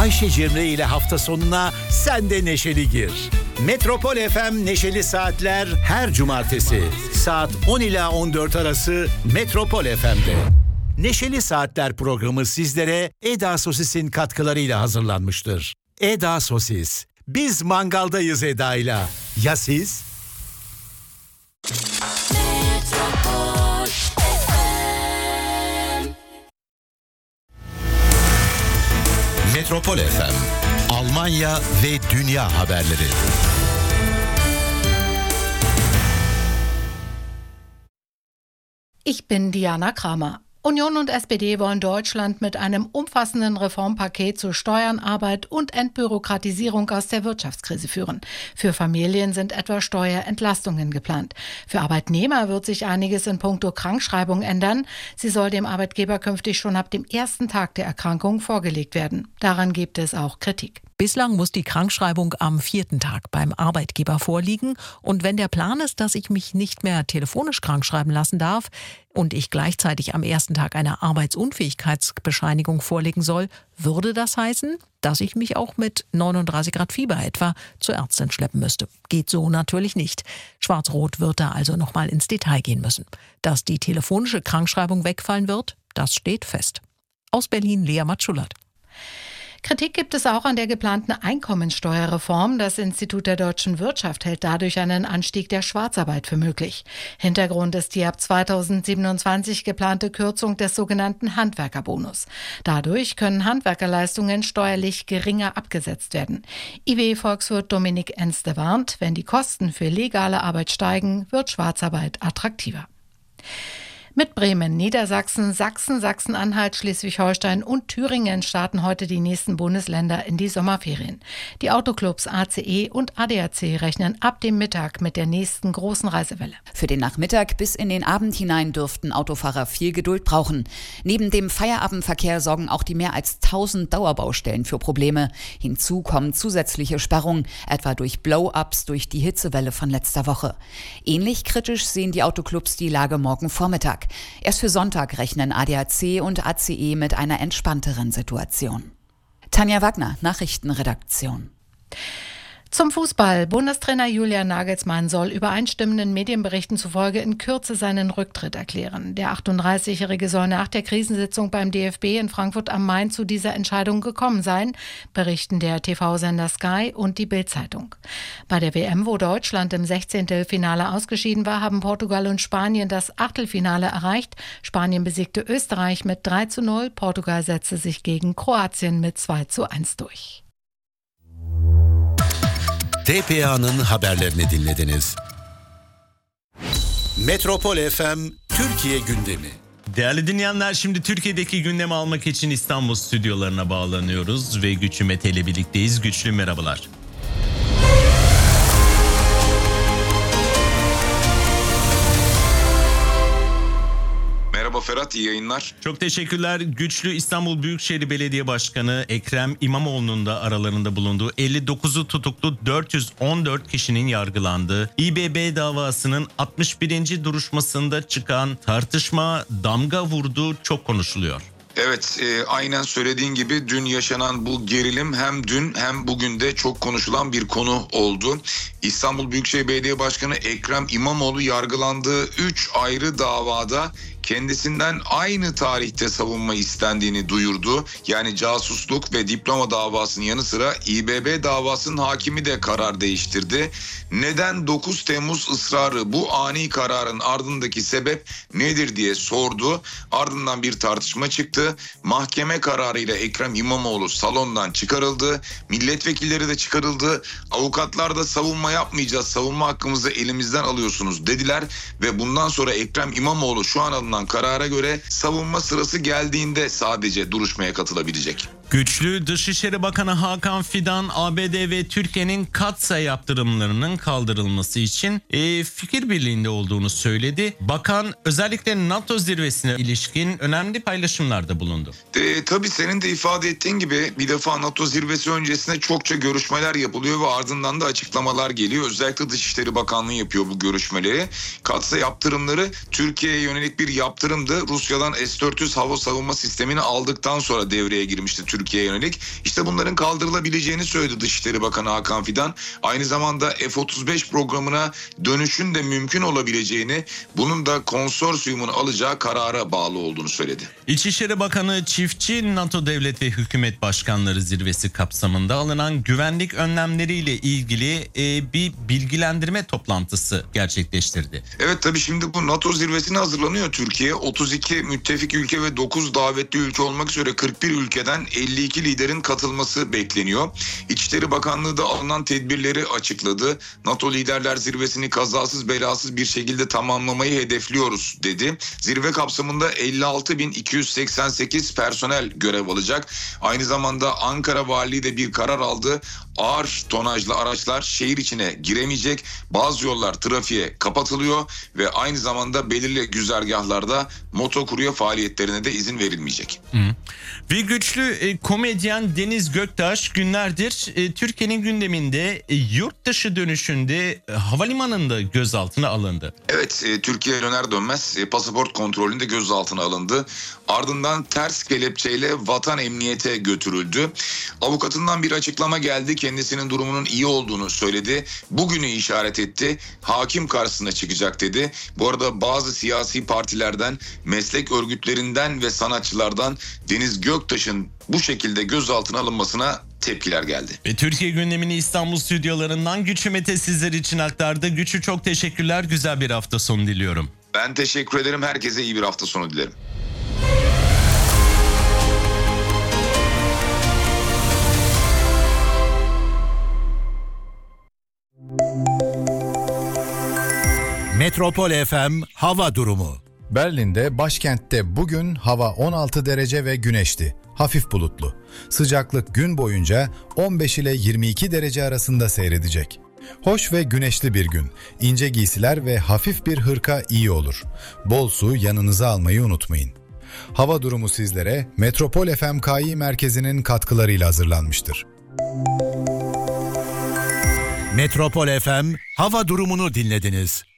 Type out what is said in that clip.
Ayşe Cemre ile hafta sonuna sen de neşeli gir. Metropol FM Neşeli Saatler her cumartesi saat 10 ila 14 arası Metropol FM'de. Neşeli Saatler programı sizlere Eda Sosis'in katkılarıyla hazırlanmıştır. Eda Sosis. Biz mangaldayız Eda'yla. Ya siz? Metropol FM, Almanya ve dünya haberleri. Ich bin Diana Kramer. Union und SPD wollen Deutschland mit einem umfassenden Reformpaket zu Steuern, Arbeit und Entbürokratisierung aus der Wirtschaftskrise führen. Für Familien sind etwa Steuerentlastungen geplant. Für Arbeitnehmer wird sich einiges in puncto Krankschreibung ändern. Sie soll dem Arbeitgeber künftig schon ab dem ersten Tag der Erkrankung vorgelegt werden. Daran gibt es auch Kritik. Bislang muss die Krankschreibung am 4. Tag beim Arbeitgeber vorliegen. Und wenn der Plan ist, dass ich mich nicht mehr telefonisch krankschreiben lassen darf und ich gleichzeitig am 1. Tag eine Arbeitsunfähigkeitsbescheinigung vorlegen soll, würde das heißen, dass ich mich auch mit 39 Grad Fieber etwa zur Ärztin schleppen müsste. Geht so natürlich nicht. Schwarz-Rot wird da also nochmal ins Detail gehen müssen. Dass die telefonische Krankschreibung wegfallen wird, das steht fest. Aus Berlin Lea Matschulat. Kritik gibt es auch an der geplanten Einkommensteuerreform. Das Institut der deutschen Wirtschaft hält dadurch einen Anstieg der Schwarzarbeit für möglich. Hintergrund ist die ab 2027 geplante Kürzung des sogenannten Handwerkerbonus. Dadurch können Handwerkerleistungen steuerlich geringer abgesetzt werden. IW-Volkswirt Dominik Enste warnt, wenn die Kosten für legale Arbeit steigen, wird Schwarzarbeit attraktiver. Mit Bremen, Niedersachsen, Sachsen, Sachsen-Anhalt, Schleswig-Holstein und Thüringen starten heute die nächsten Bundesländer in die Sommerferien. Die Autoclubs ACE und ADAC rechnen ab dem Mittag mit der nächsten großen Reisewelle. Für den Nachmittag bis in den Abend hinein dürften Autofahrer viel Geduld brauchen. Neben dem Feierabendverkehr sorgen auch die mehr als 1000 Dauerbaustellen für Probleme. Hinzu kommen zusätzliche Sperrungen, etwa durch Blow-ups durch die Hitzewelle von letzter Woche. Ähnlich kritisch sehen die Autoclubs die Lage morgen Vormittag. Erst für Sonntag rechnen ADAC und ACE mit einer entspannteren Situation. Tanja Wagner, Nachrichtenredaktion. Zum Fußball. Bundestrainer Julian Nagelsmann soll übereinstimmenden Medienberichten zufolge in Kürze seinen Rücktritt erklären. Der 38-Jährige soll nach der Krisensitzung beim DFB in Frankfurt am Main zu dieser Entscheidung gekommen sein, berichten der TV-Sender Sky und die Bild-Zeitung. Bei der WM, wo Deutschland im 16. Finale ausgeschieden war, haben Portugal und Spanien das Achtelfinale erreicht. Spanien besiegte Österreich mit 3:0, Portugal setzte sich gegen Kroatien mit 2:1 durch. TPA'nın haberlerini dinlediniz. Metropol FM Türkiye gündemi. Değerli dinleyenler, şimdi Türkiye'deki gündemi almak için İstanbul stüdyolarına bağlanıyoruz ve Güçlü Mete ile birlikteyiz. Güçlü, merhabalar. Merhaba Ferhat, iyi yayınlar. Çok teşekkürler. Güçlü, İstanbul Büyükşehir Belediye Başkanı Ekrem İmamoğlu'nun da aralarında bulunduğu 59'u tutuklu 414 kişinin yargılandığı İBB davasının 61. duruşmasında çıkan tartışma damga vurdu, çok konuşuluyor. Evet, aynen söylediğin gibi dün yaşanan bu gerilim hem dün hem bugün de çok konuşulan bir konu oldu. İstanbul Büyükşehir Belediye Başkanı Ekrem İmamoğlu yargılandığı 3 ayrı davada kendisinden aynı tarihte savunma istendiğini duyurdu. Yani casusluk ve diploma davasının yanı sıra İBB davasının hakimi de karar değiştirdi. Neden 9 Temmuz ısrarı, bu ani kararın ardındaki sebep nedir diye sordu. Ardından bir tartışma çıktı. Mahkeme kararıyla Ekrem İmamoğlu salondan çıkarıldı. Milletvekilleri de çıkarıldı. Avukatlar da savunma yapmayacağız, savunma hakkımızı elimizden alıyorsunuz dediler. Ve bundan sonra Ekrem İmamoğlu şu an alınan karara göre savunma sırası geldiğinde sadece duruşmaya katılabilecek. Güçlü, Dışişleri Bakanı Hakan Fidan, ABD ve Türkiye'nin katsayı yaptırımlarının kaldırılması için fikir birliğinde olduğunu söyledi. Bakan özellikle NATO zirvesine ilişkin önemli paylaşımlarda bulundu. Tabii senin de ifade ettiğin gibi bir defa NATO zirvesi öncesinde çokça görüşmeler yapılıyor ve ardından da açıklamalar geliyor. Özellikle Dışişleri Bakanlığı yapıyor bu görüşmeleri. Katsayı yaptırımları Türkiye'ye yönelik bir yaptırımdı. Rusya'dan S-400 hava savunma sistemini aldıktan sonra devreye girmişti Türkiye'ye yönelik. İşte bunların kaldırılabileceğini söyledi Dışişleri Bakanı Hakan Fidan. Aynı zamanda F-35 programına dönüşün de mümkün olabileceğini, bunun da konsorsiyumun alacağı karara bağlı olduğunu söyledi. İçişleri Bakanı çiftçi NATO devlet ve hükümet başkanları zirvesi kapsamında alınan güvenlik önlemleriyle ilgili bir bilgilendirme toplantısı gerçekleştirdi. Evet, tabii şimdi bu NATO zirvesine hazırlanıyor Türkiye. 32 müttefik ülke ve 9 davetli ülke olmak üzere 41 ülkeden 52 liderin katılması bekleniyor. İçişleri Bakanlığı da alınan tedbirleri açıkladı. NATO liderler zirvesini kazasız belasız bir şekilde tamamlamayı hedefliyoruz dedi. Zirve kapsamında 56.288 personel görev alacak. Aynı zamanda Ankara Valiliği de bir karar aldı. Ağır tonajlı araçlar şehir içine giremeyecek. Bazı yollar trafiğe kapatılıyor ve aynı zamanda belirli güzergahlarda motokurye faaliyetlerine de izin verilmeyecek. Ve güçlü komedyen Deniz Göktaş günlerdir Türkiye'nin gündeminde yurt dışı dönüşünde havalimanında gözaltına alındı. Evet, Türkiye'ye döner dönmez pasaport kontrolünde gözaltına alındı. Ardından ters kelepçeyle vatan emniyete götürüldü. Avukatından bir açıklama geldi. Kendisinin durumunun iyi olduğunu söyledi. Bugünü işaret etti. Hakim karşısına çıkacak dedi. Bu arada bazı siyasi partilerden, meslek örgütlerinden ve sanatçılardan Deniz Göktaş'ın bu şekilde gözaltına alınmasına tepkiler geldi. Ve Türkiye gündemini İstanbul stüdyolarından Güçlü Mete sizler için aktardı. Güçlü, çok teşekkürler. Güzel bir hafta sonu diliyorum. Ben teşekkür ederim. Herkese iyi bir hafta sonu dilerim. Metropol FM hava durumu. Berlin'de, başkentte bugün hava 16 derece ve güneşli. Hafif bulutlu. Sıcaklık gün boyunca 15 ile 22 derece arasında seyredecek. Hoş ve güneşli bir gün. İnce giysiler ve hafif bir hırka iyi olur. Bol su yanınıza almayı unutmayın. Hava durumu sizlere Metropol FM KI merkezinin katkılarıyla hazırlanmıştır. Metropol FM hava durumunu dinlediniz.